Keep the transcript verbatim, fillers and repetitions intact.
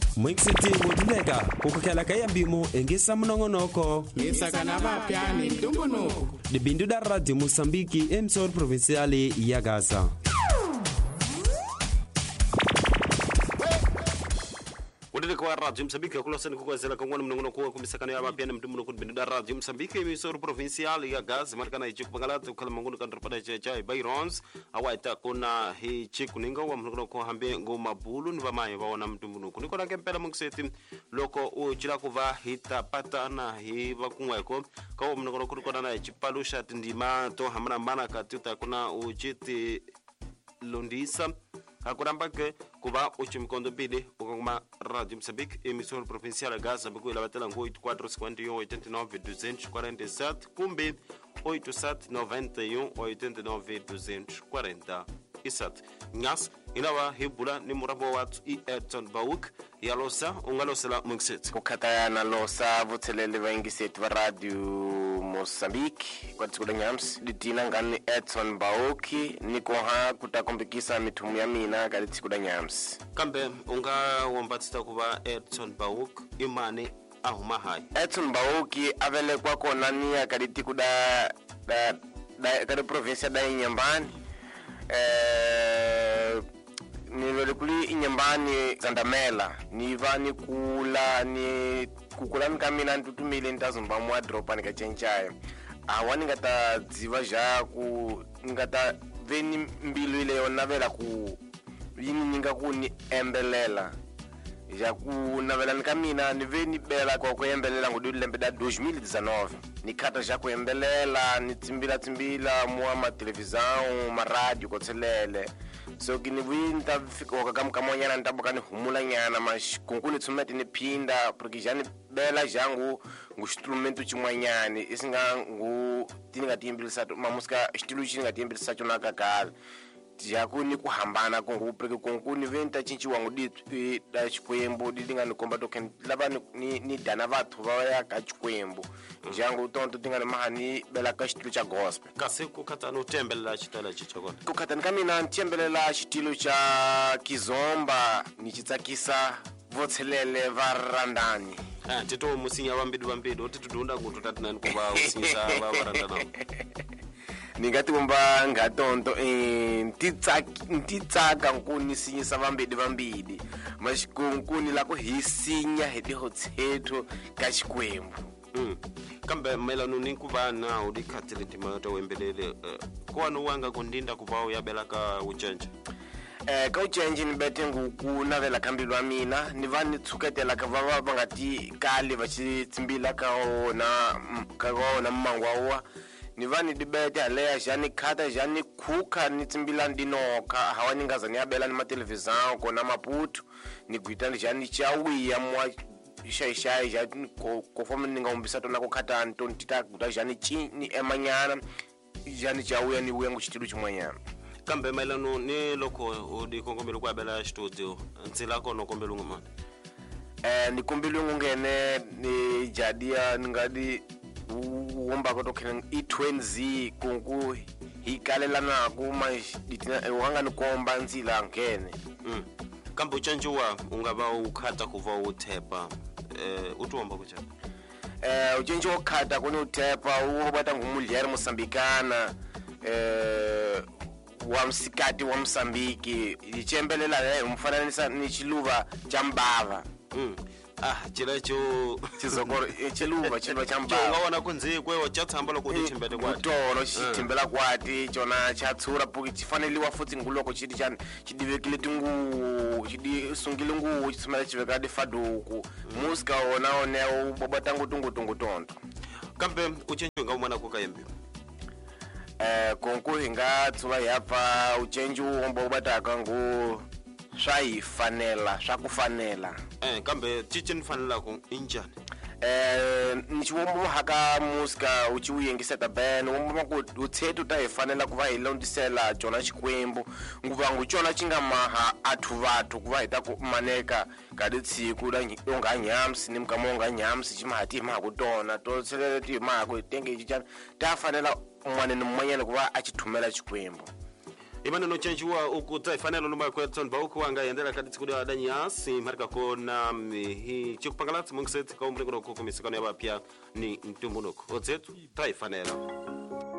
Mwixiti moduleka ukukhala kaya mbimo engisa mnongonoko ngisa kanaba pyani mtumbunuko libindu da Radio Mosambiki emsor provinciale ya Gaza. Wadele kwa Radio Msambiki ya kulosani kukwazela kwa mwana mnongono kuwa kumisakana ya mapia na mtumbuno kubindu da Radio Msambiki emisoro provinciali ya Gaza marikana hichi kupangalata ukala mwangono kandrapada chai Bayrons awa ita kuna hichi kuninga wa mnongono kuwa hambe ngoma bulu ni vamaye wawana mtumbuno kuniko na kempela mungseti loko uchila kuva hita pata na hiva kumweko kwa mnongono kuniko na hichi palusha tindima to hamana mbana katuta kuna uchiti londisa hakurambake kuba uchimkondo bide ukongoma Radio Msambiki emisoro provincial Gaza biku ila batela ngo oito quatro cinquenta e um oitenta e nove duzentos e quarenta e sete kumbi oito sete noventa e um oitenta e nove duzentos e quarenta e sete ngas inawa hibula ni murabo watu i Edson Bauk ya losa ungalosela mungset kukatayana losa vuthelele vaingiseti va Radio Mosambiki kwa tsikuda nyams ditina ngani Edson Bauki niko ha kutakombikisa mithumu ya mina kali tsikuda nyams kambe unga wambatita kuva Edson Bauk imani ahuma hai Edson Bauki avele kwa kona ni akali tikuda da da kali provincia da Inyambani eh nilole kuli Inyambani Zandamela ni vani kula ni kukula nikamina ntutumile ntazumba mwa dropa nikachenchayo awani ngata dziva jaku ngata veni mbilu ile yonavela ku yini ninga kuni embelela jaku navela nikamina ni veni bela kwa kuembelela ngudilembe da dois mil e dezenove nikata jaku embelela ni tsimbila tsimbila mwa ma televisão ma radio kotselele so kini winta fika wakakamka monyana ntabuka ni humula nyana mas kunkuni tsumeti ni pinda porque jani bela jangu ngu instrumento chimwanyani isinga ngu tininga timbilisa ma musika estilo chinga timbilisa chona kakala jakuni kuhambana kungu porque kunkuni venta chinchi wangu di da chikwembo didinga ni komba token lava ni ni dana vathu vaya ka chikwembo jangu tonto tinga ni mahani bela ka estilo cha gospel kasi kukata no tembela chitala chichokona kukata nikamina ntembelela estilo cha kizomba ni chitsakisa votselele varandani ah tito musinya vambidi vambidi otitudunda ngutu tatinani kuva usinyisa varandana ningati kumba ngatonto eh ntitsaka ntitsaka nkuni sinyisa vambidi vambidi mashikunkuni la ku hisinya heti hotsetho ka xikwembu mm kambe melano ninkuvana udikhatile timato wembelele kwa no wanga kundinda kuva uyabela ka uchenje eh ka uchenje ni bete nguku navela kambilwa wa mina ni vani tsuketela ka vava vangati kale vachi tsimbila ka ona ka ona mmangwawa ni vani dibete aleya jani khata jani khuka ni tsimbila ndinoka hawani ngazani yabela ni ma television kona maputu ni gwitani jani chawiya mwa ishayishayi jani ko fomu ninga umbisa tona kukhata ntontita guta jani chi ni emanyana jani chawiya ni uyengu chitilu chimwanyana kambe melano ni loko udikongomelo kwa bela studio ntsila kono kombelo ngomana eh ni kombelo ngene ni jadia ngadi womba ko tokhen itwenzi kunku hikalelana kuma ditina wanga ni komba ntsila ngene mm kambe uchanjuwa ungaba ukhata kuva uthepa eh utuomba kuchapa eh uchenjo ukhata kuni uthepa ubata ngumulyeri Mosambikana eh wa msikati wa Msambiki ichembelela eh umfananisa ni chiluva cha mbava mm ah chilacho chizokoro chiluva chiluva cha mbava ungaona kunzi kwewo chatsambala kuti chimbele kwati utolo chitimbela kwati chona chatsura puki chifaneliwa futhi nguloko chiti chani chidivekile tingu chidi sungile ngu chisimela chiveka de faduku musika ona one ubobatangu tungu tungu tonto kambe uchenjo ngawumana kukayembe eh konku hinga tsuva yapa uchenju umbo ubataka ngu swayifanela swakufanela eh kambe chichen fanela ku injani eh nichiwombo haka musika uchiuyengiseta ben wombo maku uthethu ta ifanela kuva hilondisela jona chikwembu nguva nguchona chingamaha athu vathu kuva hita ku maneka kadi tsiku la onga nyamsi nimkamonga nyamsi chimahati mahakutona to tselele ti mahaku tenge chichana ta fanela mwane ni mmanyana kuva achithumela chikwembu imana no chanjua ukuta ifanelo numa kweton ba ukuanga yendela kati kuda danyasi marka kona hi chukupangala mungset ka umrengo ko komisikano ya bapya ni mtumbunuko otsetu taifanelo